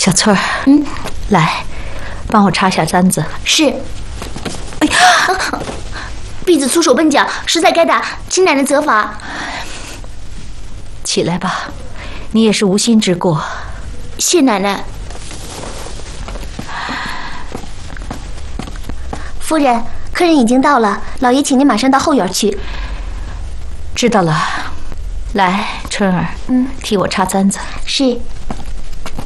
小翠儿，来，帮我插下簪子。 是。哎呀，婢子粗手笨脚，实在该打，请奶奶责罚。 起来吧，你也是无心之过。 谢奶奶。夫人，客人已经到了，老爷请您马上到后院去。 知道了。来，春儿，替我插簪子。 是。